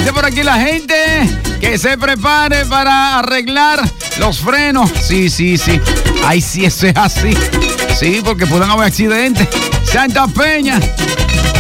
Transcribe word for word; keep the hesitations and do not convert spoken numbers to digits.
Dice por aquí la gente que se prepare para arreglar los frenos. Sí, sí, sí. Ay, sí, eso es así. Sí, porque pueden haber accidentes. Santa Peña.